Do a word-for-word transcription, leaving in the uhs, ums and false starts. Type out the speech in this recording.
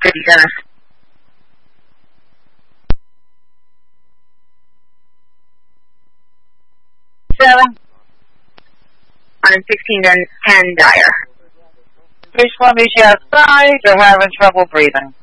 fifty-seven. Seven. On sixteen ten Dyer. Fish Columbia, she outside, they're having trouble breathing.